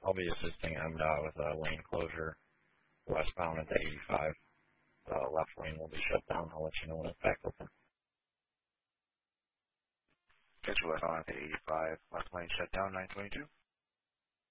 I'll be assisting MDOT with a lane closure westbound at the 85. The left lane will be shut down. I'll let you know when it's back open. Schedule westbound at the 85. Left lane shut down, 922.